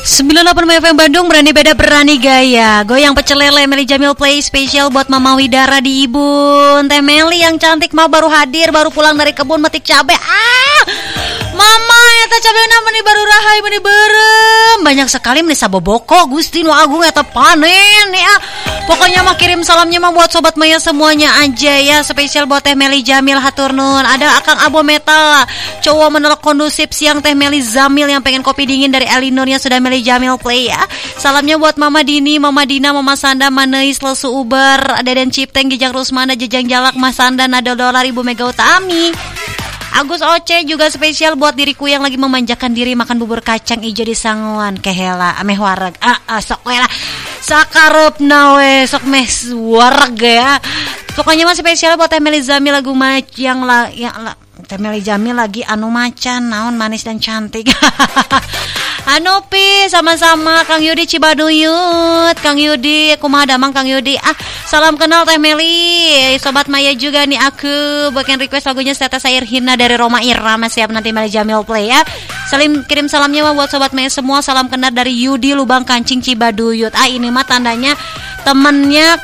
98 FM Bandung, berani beda berani gaya. Goyang pecel lele, Meli Jamil play spesial buat Mama Widara di Ibun. Teh Meli yang cantik mah baru hadir, baru pulang dari kebun metik cabe. Mama eta cabena meni baru rahay meni berem. Banyak sekali meni saboboko Gusti nu agung eta panen ya. Pokoknya mah kirim salamnya mah buat sobat Maya semuanya aja ya. Spesial buat Teh Meli Jamil hatur nuhun. Ada Akang Abo Metal, cowok menolak kondusif siang Teh Meli Jamil yang pengen kopi dingin dari Elinor yang sudah Meli Jamil play ya. Salamnya buat Mama Dini, Mama Dina, Mama Sanda, Maneis, Lesu Uber, Deden Cipteng, Gijang Rusmana, Jejang Jalak, Mas Sanda, Nada Dolar, Ibu Mega Utami. Agus Oce juga spesial buat diriku yang lagi memanjakan diri makan bubur kacang ijo di Sanguan kehela ameh wareg. Sok we lah. Sakarepna we sok meh wareg ya. Pokoknya mah spesial buat Teh Meli Jamil lagu yang Teh Meli Jamil lagi anu macan naon manis dan cantik. Anopi sama-sama Kang Yudi Cibaduyut. Kang Yudi kumaha damang Kang Yudi. Salam kenal Teh Meli. Sobat Maya juga nih aku bagian request lagunya Tetes Air Hina dari Roma Irama. Siap nanti Meli Jamil play ya. Kirim salamnya buat sobat Maya semua. Salam kenal dari Yudi Lubang Kancing Cibaduyut. Ini mah tandanya temennya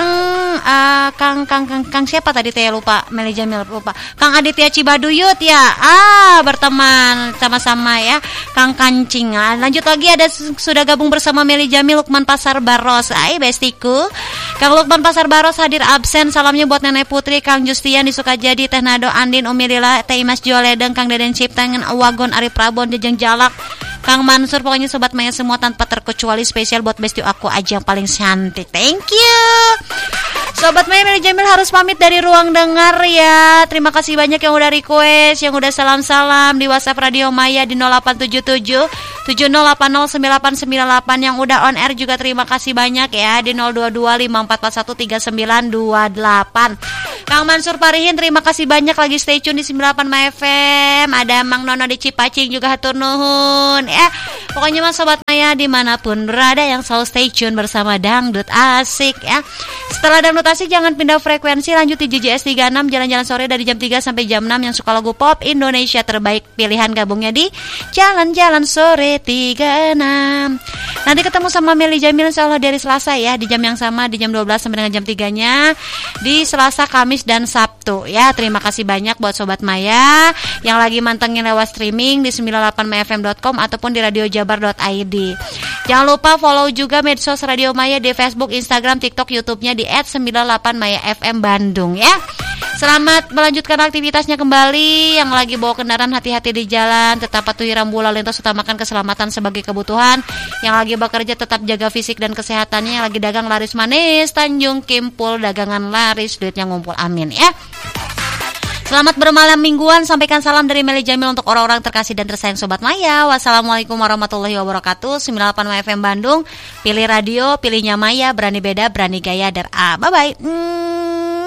Kang siapa tadi teh lupa, Meli Jamil lupa. Kang Aditya Cibaduyut ya. Berteman sama-sama ya Kang Kancing. Lanjut lagi ada sudah gabung bersama Meli Jamil Lukman Pasar Baros. Bestiku. Kang Lukman Pasar Baros hadir absen. Salamnya buat Nenek Putri, Kang Justian di Sukajadi, Teh Nado Andin, Umi Lila, Teh Imas Joledeng, Kang Deden Ciptangan, Wagon Ari Prabon, Jejeng Jalak, Kang Mansur, pokoknya sobat Maya semua tanpa terkecuali spesial buat bestiu aku aja yang paling cantik. Thank you. Sobat Maya, Meli Jamil harus pamit dari ruang dengar ya. Terima kasih banyak yang udah request, yang udah salam-salam di WhatsApp Radio Maya di 0877 70809898, yang udah on air juga terima kasih banyak ya di 0225441398. Kang Mansur Parihin terima kasih banyak lagi stay tune di 98 FM. Ada Mang Nono di Cipacing juga hatur nuhun ya. Pokoknya mas sobat Maya dimanapun berada yang selalu stay tune bersama Dangdut Asik ya. Setelah Dangdut Asik jangan pindah frekuensi, lanjut di JJS 36 jalan-jalan sore dari jam 3 sampai jam 6 yang suka lagu pop Indonesia terbaik. Pilihan gabungnya di Jalan-Jalan Sore 36. Nanti ketemu sama Meli Jamil insyaallah dari Selasa ya, di jam yang sama di jam 12 sampai dengan jam 3-nya di Selasa, Kamis dan Sabtu ya. Terima kasih banyak buat sobat Maya yang lagi mantengin lewat streaming di 98mayfm.com ataupun di radiojabar.id. Jangan lupa follow juga medsos Radio Maya di Facebook, Instagram, TikTok, YouTube-nya di @98mayafm Bandung ya. Selamat melanjutkan aktivitasnya kembali. Yang lagi bawa kendaraan hati-hati di jalan, tetap patuhi rambu lalu lintas, utamakan keselamatan sebagai kebutuhan. Yang lagi bekerja tetap jaga fisik dan kesehatannya. Yang lagi dagang laris manis, Tanjung Kimpul dagangan laris, duitnya ngumpul, amin ya. Selamat bermalam mingguan. Sampaikan salam dari Meli Jamil untuk orang-orang terkasih dan tersayang sobat Maya. Wassalamualaikum warahmatullahi wabarakatuh. 98 FM Bandung. Pilih radio, pilihnya Maya, berani beda, berani gaya. Bye bye.